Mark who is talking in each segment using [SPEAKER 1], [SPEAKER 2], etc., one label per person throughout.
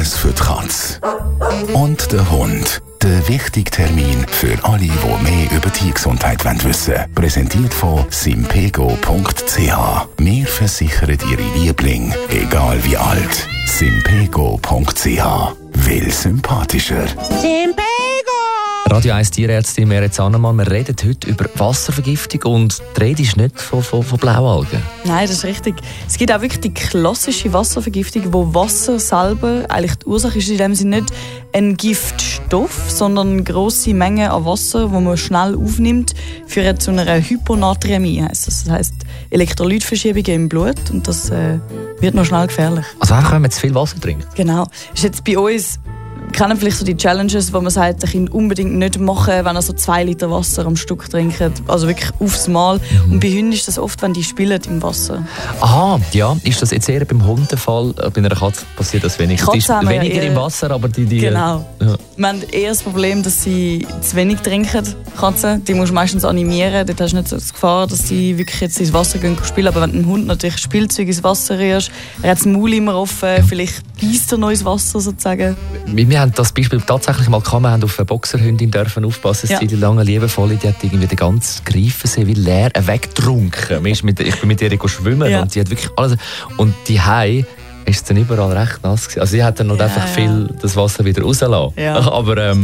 [SPEAKER 1] Alles für die Katze. Und der Hund. Der wichtige Termin für alle, die mehr über Tiergesundheit wissen wollen. Präsentiert von simpego.ch. Wir versichern Ihre Lieblinge, egal wie alt. simpego.ch. Will sympathischer.
[SPEAKER 2] Simpego!
[SPEAKER 3] Radio 1 Tierärztin Meret Zannemann. Wir reden heute über Wasservergiftung und die Rede ist nicht von Blaualgen.
[SPEAKER 2] Nein, das ist richtig. Es gibt auch wirklich die klassische Wasservergiftung, wo Wasser selber eigentlich die Ursache ist. In dem Sinne nicht ein Giftstoff, sondern grosse Mengen an Wasser, die man schnell aufnimmt, führen zu einer Hyponaträmie. Das heisst Elektrolytverschiebungen im Blut und das wird noch schnell gefährlich.
[SPEAKER 3] Also auch wenn man zu viel Wasser trinkt?
[SPEAKER 2] Genau. Ist jetzt bei uns kennen vielleicht so die Challenges, wo man sagt, der Kind unbedingt nicht machen, wenn er so 2 Liter Wasser am Stück trinkt. Also wirklich aufs Mal. Und bei Hunden ist das oft, wenn die spielen im Wasser.
[SPEAKER 3] Aha, ja. Ist das jetzt eher beim Hund der Fall? Bei einer Katze passiert das weniger. Die ist weniger im Wasser, aber die...
[SPEAKER 2] Genau.
[SPEAKER 3] Ja.
[SPEAKER 2] Wir haben eher das Problem, dass sie zu wenig trinken, Katzen. Die musst du meistens animieren. Dort hast du nicht so die Gefahr, dass sie wirklich jetzt ins Wasser gehen spielen. Aber wenn du einem Hund natürlich Spielzeug ins Wasser rührst, er hat das Maul immer offen, vielleicht beißt er noch ins Wasser sozusagen. Wir
[SPEAKER 3] haben das Beispiel tatsächlich mal gehabt. Wir haben auf eine Boxerhündin dürfen aufpassen.
[SPEAKER 2] Ja.
[SPEAKER 3] Sie die lange liebevolle, die hat irgendwie den ganzen Greifensee wie leer weggetrunken. Ich bin mit ihr schwimmen und die hat wirklich alles. Und die Hai ist es dann überall recht nass gewesen. Also sie hat dann noch einfach viel das Wasser wieder rausgelassen. Ja. Aber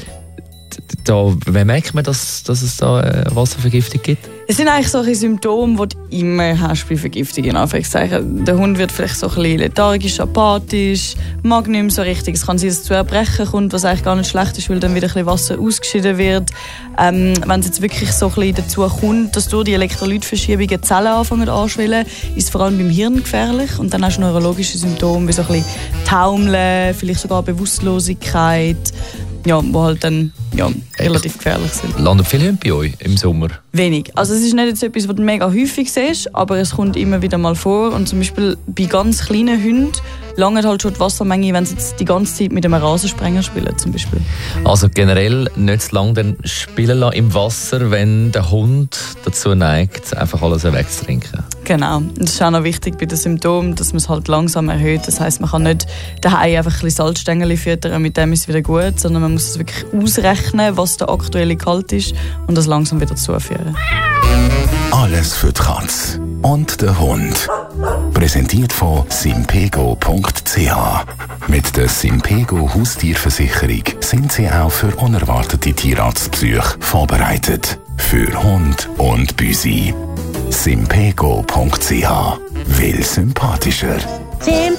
[SPEAKER 3] wie merkt man, dass es da Wasservergiftung gibt? Es sind eigentlich solche Symptome, die du immer hast bei Vergiftung. In Anführungszeichen. Der Hund wird vielleicht so ein bisschen lethargisch, apathisch, mag nicht mehr so richtig. Es kann sein, dass es zu Erbrechen kommt, was eigentlich gar nicht schlecht ist, weil dann wieder ein bisschen Wasser ausgeschieden wird. Wenn es jetzt wirklich so ein bisschen dazu kommt, dass durch die Elektrolytverschiebungen Zellen anfangen anschwellen, ist es vor allem beim Hirn gefährlich. Und dann hast du neurologische Symptome wie so ein bisschen Taumeln, vielleicht sogar Bewusstlosigkeit. Ja, die halt dann relativ gefährlich sind. Landen viele Hunde bei euch im Sommer? Wenig. Also es ist nicht jetzt etwas, was du mega häufig siehst, aber es kommt immer wieder mal vor. Und zum Beispiel bei ganz kleinen Hunden langt halt schon die Wassermenge, wenn sie jetzt die ganze Zeit mit einem Rasensprenger spielen zum Beispiel. Also generell nicht zu lange spielen lassen im Wasser, wenn der Hund dazu neigt, einfach alles wegzutrinken. Genau. Und das ist auch noch wichtig bei den Symptomen, dass man es halt langsam erhöht. Das heisst, man kann nicht daheim einfach ein bisschen Salzstängel füttern, mit dem ist es wieder gut, sondern man muss es wirklich ausrechnen, was der aktuelle Gehalt ist und das langsam wieder zuführen.
[SPEAKER 1] Alles für die Katze und den Hund. Präsentiert von simpego.ch. Mit der Simpego Haustierversicherung sind Sie auch für unerwartete Tierarztbesuche vorbereitet. Für Hund und Büsi. simpego.ch. Will sympathischer.